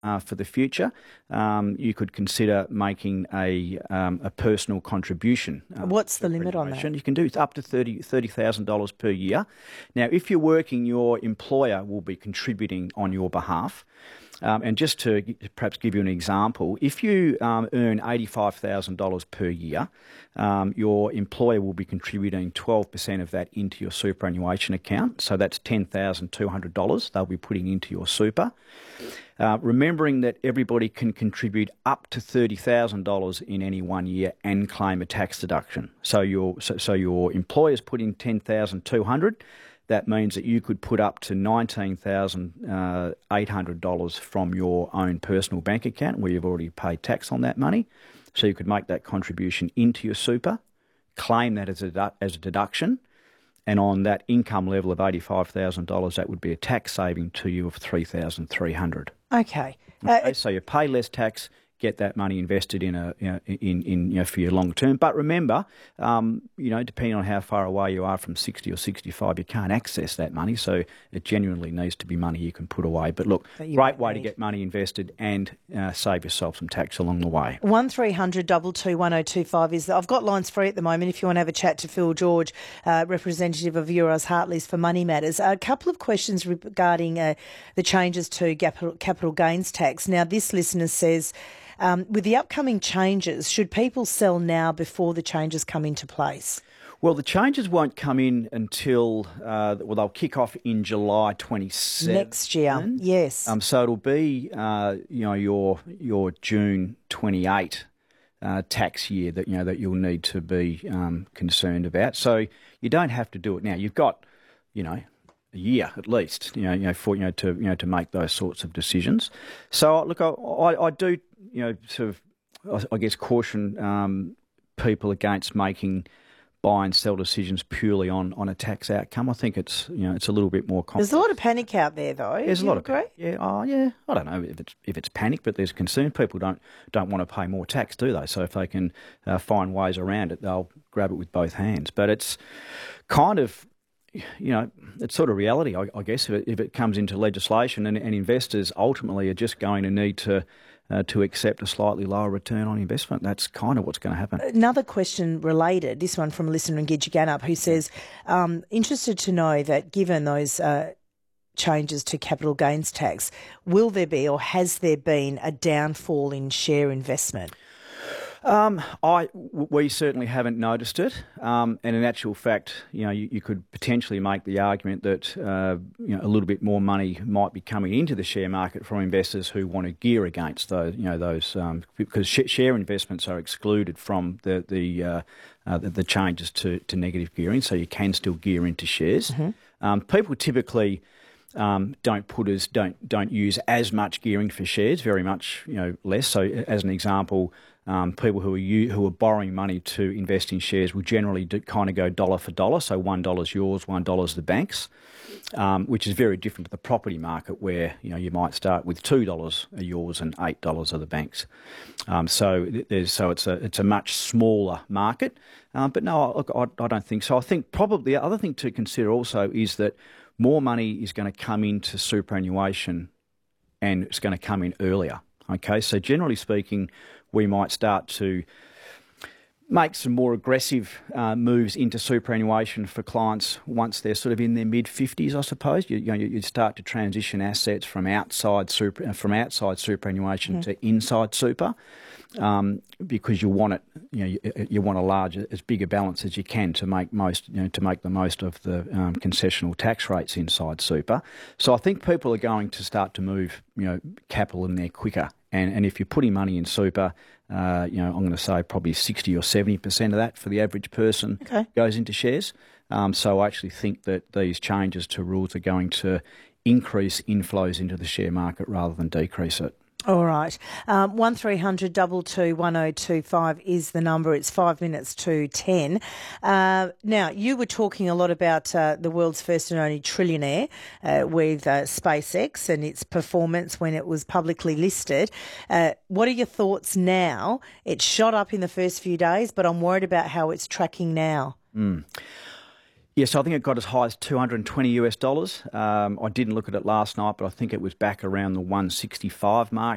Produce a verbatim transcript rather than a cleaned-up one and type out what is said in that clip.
uh, for the future, um, you could consider making a um, a personal contribution. Uh, What's the limit on that? You can do it's up to thirty thousand dollars per year. Now, if you're working, your employer will be contributing on your behalf. Um, and just to perhaps give you an example, if you um, earn eighty-five thousand dollars per year, um, your employer will be contributing twelve percent of that into your superannuation account. So that's ten thousand two hundred dollars they'll be putting into your super. Uh, remembering that everybody can contribute up to thirty thousand dollars in any one year and claim a tax deduction. So your, so, so your employer's put in ten thousand two hundred dollars. That means that you could put up to nineteen thousand eight hundred dollars from your own personal bank account where you've already paid tax on that money. So you could make that contribution into your super, claim that as a, as a deduction, and on that income level of eighty-five thousand dollars, that would be a tax saving to you of three thousand three hundred dollars. Okay. okay Uh, so you pay less tax, get that money invested in a you know, in in you know for your long term. But remember, um, you know, depending on how far away you are from sixty or sixty-five, you can't access that money. So it genuinely needs to be money you can put away. But look, great way need. to get money invested and uh, save yourself some tax along the way. One three hundred two two one oh two five is. I've got lines free at the moment. If you want to have a chat to Phil George, uh, representative of Euros Hartleys for Money Matters. A couple of questions regarding uh, the changes to capital, capital gains tax. Now, this listener says, Um, with the upcoming changes, should people sell now before the changes come into place? Well, the changes won't come in until, uh, well, they'll kick off in July twenty-seventh. Next year, yes. Um, so it'll be, uh, you know, your your June twenty-eighth uh, tax year that, you know, that you'll need to be um, concerned about. So you don't have to do it now. You've got, you know, a year at least, you know, you know, for you know to you know to make those sorts of decisions. So look, I I, I do you know sort of I, I guess caution um, people against making buy and sell decisions purely on, on a tax outcome. I think it's you know it's a little bit more complex. There's a lot of panic out there, though. There's Do a lot you of agree? yeah, oh yeah. I don't know if it's if it's panic, but there's concern. People don't don't want to pay more tax, do they? So if they can uh, find ways around it, they'll grab it with both hands. But it's kind of you know, it's sort of reality, I, I guess, if it, if it comes into legislation, and, and investors ultimately are just going to need to uh, to accept a slightly lower return on investment. That's kind of what's going to happen. Another question related, this one from a listener in Gidgeganup who says, um, interested to know that given those uh, changes to capital gains tax, will there be or has there been a downfall in share investment? Um, I, we certainly haven't noticed it, um, and in actual fact, you know, you, you could potentially make the argument that uh, you know a little bit more money might be coming into the share market from investors who want to gear against those, you know, those um, because sh- share investments are excluded from the the, uh, uh, the the changes to, to negative gearing, so you can still gear into shares. Mm-hmm. Um, people typically. Um, don't put as don't don't use as much gearing for shares, very much you know less. So, as an example, um, people who are u- who are borrowing money to invest in shares will generally do, kind of go dollar for dollar. So one dollar's yours, one dollar's the bank's, um, which is very different to the property market where you know you might start with two dollars are yours and eight dollars are the bank's. Um, so there's so it's a it's a much smaller market. Um, but no, look, I, I don't think so. I think probably the other thing to consider also is that more money is going to come into superannuation and it's going to come in earlier. Okay, so generally speaking, we might start to make some more aggressive uh, moves into superannuation for clients once they're sort of in their mid fifties, I suppose. You, you know, you start to transition assets from outside super from outside superannuation mm. to inside super. Um, because you want it, you know, you, you want a large, as big a balance as you can to make most, you know, to make the most of the um, concessional tax rates inside super. So I think people are going to start to move, you know, capital in there quicker. And and if you're putting money in super, uh, you know, I'm going to say probably sixty or seventy percent of that for the average person okay. goes into shares. Um, so I actually think that these changes to rules are going to increase inflows into the share market rather than decrease it. All right. Um, one three hundred two two one oh two five is the number. It's five minutes to ten. Uh, now, you were talking a lot about uh, the world's first and only trillionaire uh, with uh, SpaceX and its performance when it was publicly listed. Uh, what are your thoughts now? It shot up in the first few days, but I'm worried about how it's tracking now. Mm. Yes, I think it got as high as two hundred twenty US dollars. Um, I didn't look at it last night, but I think it was back around the one sixty-five mark